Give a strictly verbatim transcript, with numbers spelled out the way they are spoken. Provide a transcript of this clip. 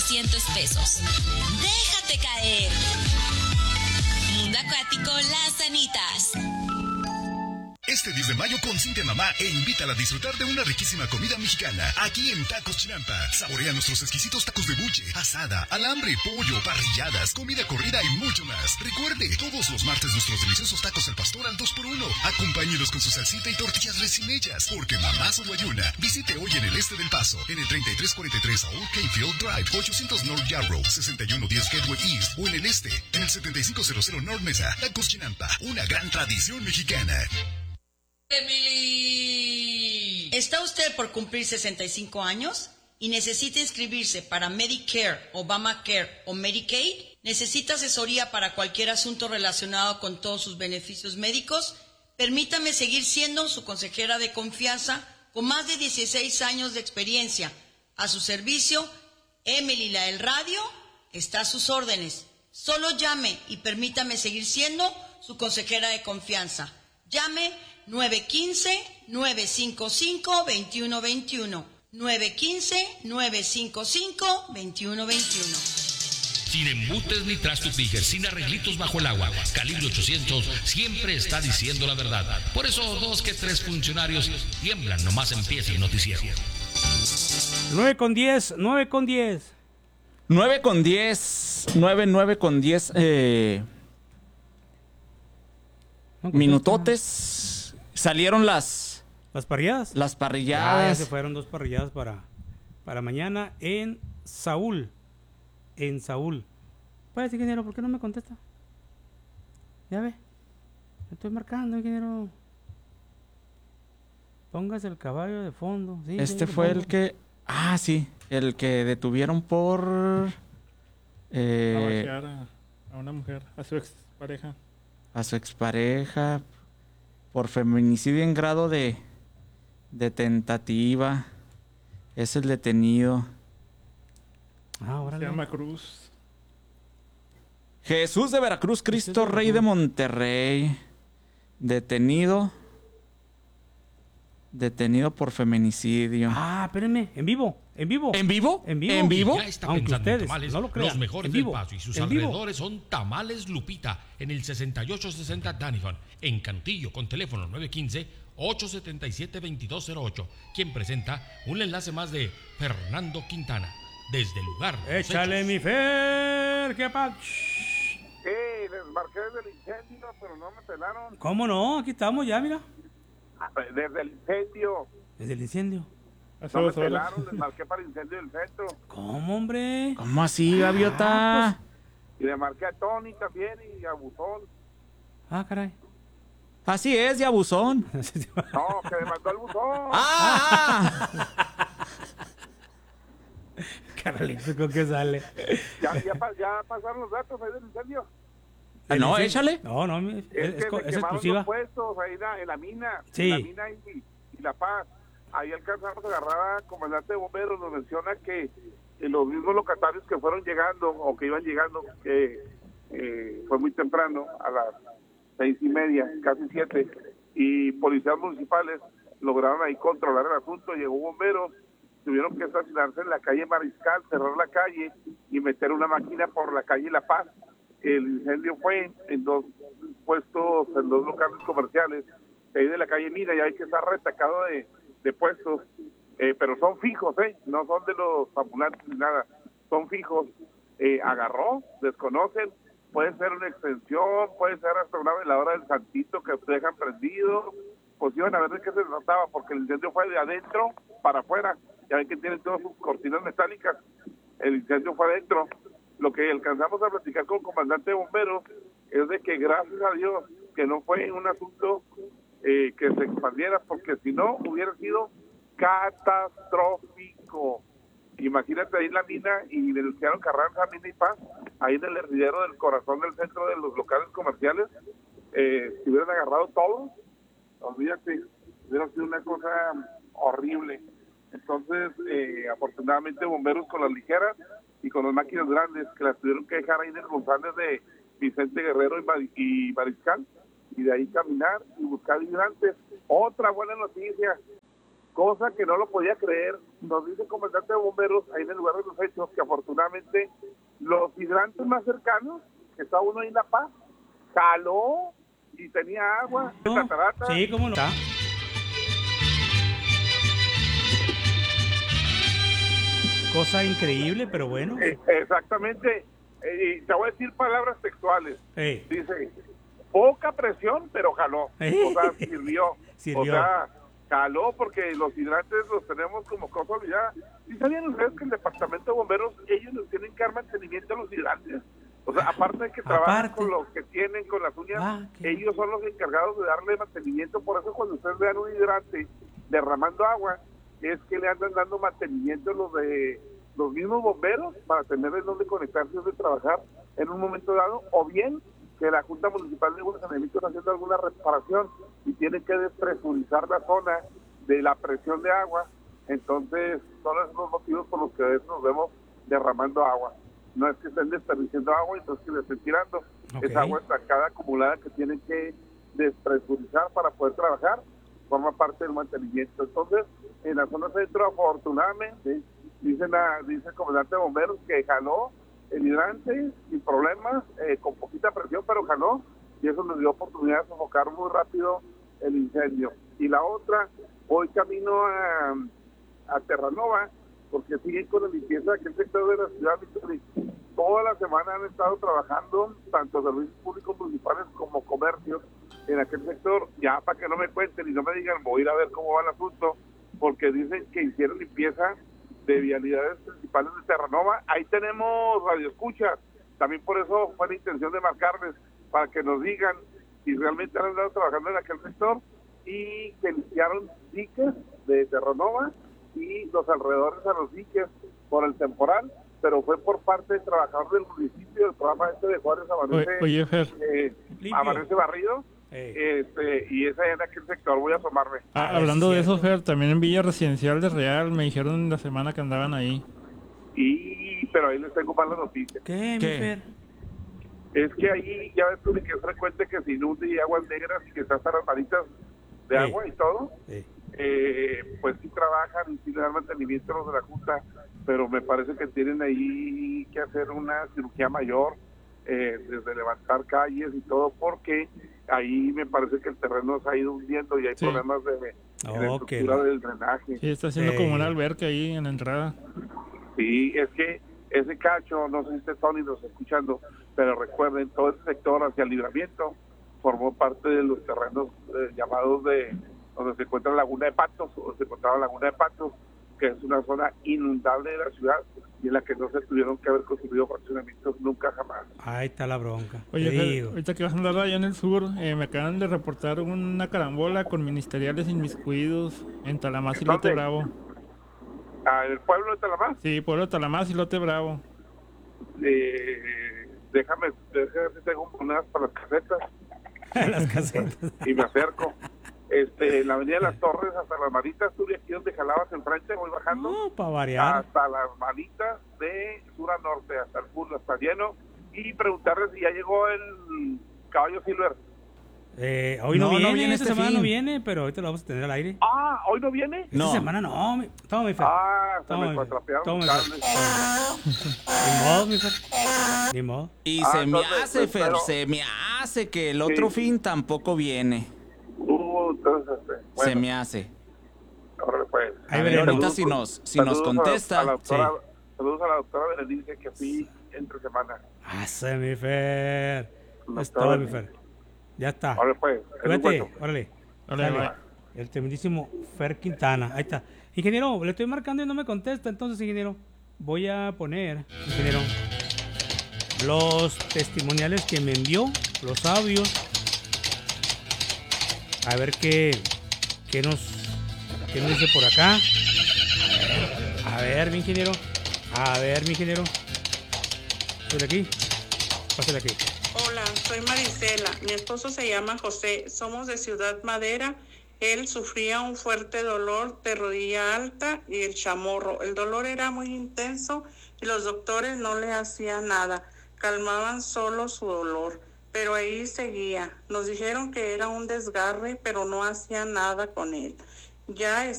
trescientos pesos. ¡Déjate caer! Mundo Acuático Las Anitas. Este diez de mayo consiente a mamá e invítala a disfrutar de una riquísima comida mexicana aquí en Tacos Chinampa. Saborea nuestros exquisitos tacos de buche, asada, alambre, pollo, parrilladas, comida corrida y mucho más. Recuerde, todos los martes nuestros deliciosos tacos al pastor al dos por uno. Acompáñenos con su salsita y tortillas recién hechas, porque mamá solo hay una. Visite hoy en el este del Paso, en el treinta y tres cuarenta y tres Saúl Capefield Drive, ochocientos North Yarrow, sesenta y uno diez Gateway East, o en el este, en el setenta y cinco cero cero North Mesa. Tacos Chinampa, una gran tradición mexicana. Emily. ¿Está usted por cumplir sesenta y cinco años y necesita inscribirse para Medicare, Obamacare o Medicaid? ¿Necesita asesoría para cualquier asunto relacionado con todos sus beneficios médicos? Permítame seguir siendo su consejera de confianza con más de dieciséis años de experiencia. A su servicio, Emily la del radio está a sus órdenes. Solo llame y permítame seguir siendo su consejera de confianza. Llame nueve uno cinco, nueve cinco cinco, dos uno dos uno. nueve uno cinco, nueve cinco cinco, dos uno dos uno. Sin embutes ni trastos Tigers, sin arreglitos bajo el agua. Calibre ochocientos siempre está diciendo la verdad. Por eso dos que tres funcionarios tiemblan, nomás empieza el noticiero. nueve con diez, nueve con diez. nueve con diez, nueve, nueve con diez eh, minutotes. Salieron las... ¿Las parrilladas? Las parrilladas. Ah, ya se fueron dos parrilladas para, para mañana en Saúl. En Saúl. Pues, ingeniero, ¿por qué no me contesta? Ya ve. Me estoy marcando, ingeniero. Póngase el caballo de fondo. Sí, este sí, fue fondo. el que... Ah, sí. El que detuvieron por... Eh, a, a una mujer, a su expareja. A su expareja... Por feminicidio en grado de, de tentativa. Es el detenido. Ah, órale. Se llama Cruz. Jesús de Veracruz, Cristo Rey de Monterrey. Detenido. Detenido por feminicidio. Ah, espérenme. En vivo. En vivo. ¿En vivo? En vivo. ¿En vivo? Ya está Aunque pensando en ustedes tamales, no lo crean. los mejores En del vivo. Paso y sus En vivo. alrededores son Tamales Lupita en el sesenta y ocho sesenta Danifon, en Cantillo, con teléfono nueve uno cinco, ocho siete siete, dos dos cero ocho, quien presenta un enlace más de Fernando Quintana, desde el lugar. Échale mi Fer, ¿qué pasa? Sí, les marqué desde el incendio, pero no me pelaron. ¿Cómo no? Aquí estamos ya, mira. Desde el incendio. Desde el incendio. No me pelaron, les marqué para el incendio del centro. ¿Cómo, hombre? ¿Cómo así, gaviota? Ah, pues. Y le marqué a Tony también y a Buzón. Ah, caray. Así es, de abusón. No, que me mandó el buzón. ¡Ah! Carlitos, ¿con qué sale? Ya, ya, ya pasaron los datos ahí del incendio. Ah, no, échale. No, no, es, Es, es, que es, se es quemaron exclusiva. los puestos ahí en la, en la mina. Sí. En la mina y, y La Paz. Ahí alcanzamos a agarrar a comandante de bomberos. Nos menciona que, que los mismos locatarios que fueron llegando o que iban llegando, que eh, fue muy temprano, a las seis y media, casi siete, y policías municipales lograron ahí controlar el asunto. Llegó bomberos, tuvieron que estacionarse en la calle Mariscal, cerrar la calle y meter una máquina por la calle La Paz. El incendio fue en dos puestos, en dos locales comerciales, ahí de la calle Mina, y hay que estar retacado de, de puestos, eh, pero son fijos, ¿eh? No son de los ambulantes ni nada, son fijos. Eh, agarró, desconocen, puede ser una extensión, puede ser hasta una veladora del Santito que dejan prendido, pues iban a ver de qué se trataba, porque el incendio fue de adentro para afuera. Ya ven que tienen todas sus cortinas metálicas, el incendio fue adentro. Lo que alcanzamos a platicar con el comandante de bomberos es de que gracias a Dios que no fue un asunto eh, que se expandiera, porque si no hubiera sido catastrófico. Imagínate ahí en la mina, y denunciaron Carranza, Mina y Paz, ahí en el hervidero del corazón del centro de los locales comerciales. Eh, si hubieran agarrado todo, olvídate, hubiera sido una cosa horrible. Entonces, eh, afortunadamente, bomberos con las ligeras y con las máquinas grandes, que las tuvieron que dejar ahí en el González de Vicente Guerrero y, Mar y Mariscal, y de ahí caminar y buscar hidrantes. Otra buena noticia, cosa que no lo podía creer, nos dice el comandante de bomberos, ahí en el lugar de los hechos, que afortunadamente los hidrantes más cercanos, que está uno ahí en La Paz, jaló y tenía agua. No, catarata. sí, cómo no. Cosa increíble, pero bueno. Eh, exactamente. Eh, y te voy a decir palabras textuales. Eh. Dice, poca presión, pero jaló. Eh. O sea, sirvió. Sirvió. O sea, jaló porque los hidrantes los tenemos como cosa olvidada. ¿Y sabían ustedes que el departamento de bomberos, ellos les tienen que dar mantenimiento a los hidrantes? O sea, aparte de que trabajan Aparte. con los que tienen, con las uñas, Ah, qué- ellos son los encargados de darle mantenimiento. Por eso cuando ustedes vean un hidrante derramando agua, es que le andan dando mantenimiento los de los mismos bomberos para tener en donde conectarse y donde trabajar en un momento dado, o bien que la Junta Municipal de Aguas Sanelitos está haciendo alguna reparación y tiene que despresurizar la zona de la presión de agua. Entonces son esos los motivos por los que a veces nos vemos derramando agua. No es que estén desperdiciando agua, entonces que le estén tirando. Ok. Es agua estancada, acumulada, que tienen que despresurizar para poder trabajar, forma parte del mantenimiento. Entonces, en la zona centro, afortunadamente, dicen a, dice el comandante de bomberos que jaló el hidrante sin problemas, eh, con poquita presión, pero jaló, y eso nos dio oportunidad de sofocar muy rápido el incendio. Y la otra, hoy camino a, a Terranova, porque siguen con la limpieza de aquel sector de la ciudad. Toda la semana han estado trabajando tanto servicios públicos municipales como comercios en aquel sector, ya para que no me cuenten y no me digan, voy a ir a ver cómo va el asunto, porque dicen que hicieron limpieza de vialidades principales de Terranova. Ahí tenemos radioescuchas, también por eso fue la intención de marcarles, para que nos digan si realmente han andado trabajando en aquel sector, y que limpiaron diques de Terranova y los alrededores a los diques por el temporal, pero fue por parte de trabajadores del municipio, del programa este de Juárez Amanece, Oye, oye, Fer. eh, Limpio. Amanece Barrido, Eh. este, y esa en aquel sector, voy a asomarme. Ah, Ah, hablando es de eso, cierto. Fer, también en Villa Residencial de Real me dijeron la semana que andaban ahí. Y, pero ahí les tengo malas noticias. ¿Qué, ¿Qué? mi Fer? Es que ahí ya ves tú de que es frecuente que se inunde y aguas negras y que están hasta las manitas de Sí. agua y todo. Sí. Eh, pues sí trabajan y sí le dan mantenimiento a los de la Junta, pero me parece que tienen ahí que hacer una cirugía mayor, eh, desde levantar calles y todo, porque ahí me parece que el terreno se ha ido hundiendo y hay Sí. problemas de, en la Ok. estructura del drenaje. Sí, está haciendo Eh. como una alberca ahí en la entrada. Sí, es que ese cacho, no sé si usted Tony nos está escuchando, pero recuerden, todo el sector hacia el Libramiento formó parte de los terrenos eh, llamados de donde se encuentra la Laguna de Patos, o se encontraba la Laguna de Patos, que es una zona inundable de la ciudad y en la que no se tuvieron que haber construido fraccionamientos nunca jamás. Ahí está la bronca. Oye, Te Fer, digo. ahorita que vas a andar allá en el sur, eh, me acaban de reportar una carambola con ministeriales inmiscuidos en Talamás y Lote ¿Dónde? Bravo. Ah, en el pueblo de Talamás, Sí, pueblo de Talamás y Lote Bravo. eh, déjame, déjame ver si tengo monedas para las casetas Las casetas. y me acerco. Este, en la avenida de las Torres hasta las manitas, tú de aquí donde jalabas enfrente, voy bajando. No, para variar. Hasta las manitas de sur a norte, hasta el sur, está lleno, y preguntarle si ya llegó el caballo Silver. Eh, hoy no, No, no viene, viene esta este semana fin. no viene, pero ahorita lo vamos a tener al aire. Ah, ¿hoy no viene? Esta No. semana no, mi... toma mi Fer. Ah, se Toma, me mi Fer. cuatrapearon Toma, los mi Fer. cables. Ni modo, mi Fer. Ni modo. Y Ah, se me entonces, hace, pues, Fer, pero- se me hace que el otro Sí. fin tampoco viene. Uh, entonces, este, bueno, Se me hace. órale, pues. Ahí A ver, veremos. ahorita si nos, si nos Saludos a- contesta. a la doctora- Saludos a la doctora Berenice, que fui entre semana. Hace mi Fer. No Es está todo, bien. mi Fer. Ya está. Órale, pues. es un Cuídate, bueno. órale. Órale, Sale. bye. El tremendísimo Fer Quintana. Ahí está. Ingeniero, le estoy marcando y no me contesta. Entonces, ingeniero, voy a poner, ingeniero, los testimoniales que me envió, los audios. A ver qué, qué nos, qué nos dice por acá. A ver, a ver, mi ingeniero. A ver, mi ingeniero. Pásale aquí. Pásale aquí. Hola, soy Marisela. Mi esposo se llama José. Somos de Ciudad Madera. Él sufría un fuerte dolor de rodilla alta y el chamorro. El dolor era muy intenso y los doctores no le hacían nada. Calmaban solo su dolor, pero ahí seguía. Nos dijeron que era un desgarre, pero no hacían nada con él. Ya